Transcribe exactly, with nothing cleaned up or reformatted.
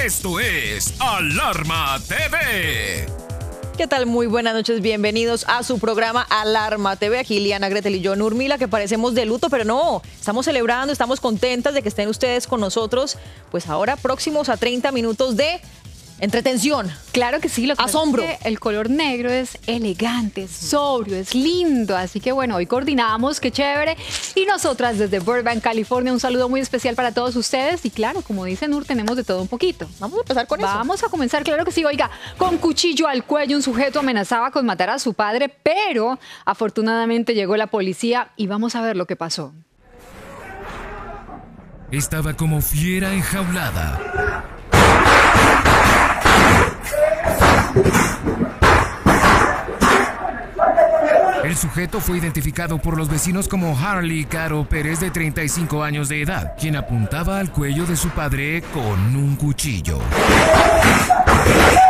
Esto es Alarma T V. ¿Qué tal? Muy buenas noches, bienvenidos a su programa Alarma T V. Aquí Liana, Gretel y yo, Nurmila, que parecemos de luto, pero no, estamos celebrando, estamos contentas de que estén ustedes con nosotros, pues ahora próximos a treinta minutos de entretención. Claro que sí, lo que asombro. Es que el color negro es elegante, es sobrio, es lindo, así que bueno, hoy coordinamos, qué chévere. Y nosotras desde Burbank, California, un saludo muy especial para todos ustedes. Y claro, como dice Nur, tenemos de todo un poquito. Vamos a empezar con eso. Vamos a comenzar, claro que sí. Oiga, con cuchillo al cuello, un sujeto amenazaba con matar a su padre, pero afortunadamente llegó la policía y vamos a ver lo que pasó. Estaba como fiera enjaulada. El sujeto fue identificado por los vecinos como Harley Caro Pérez, de treinta y cinco años de edad, quien apuntaba al cuello de su padre con un cuchillo.